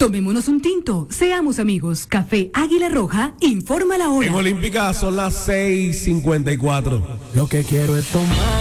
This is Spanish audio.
Tomémonos un tinto, seamos amigos. Café Águila Roja, informa la hora. En Olímpica son las 6:54. Lo que quiero es tomar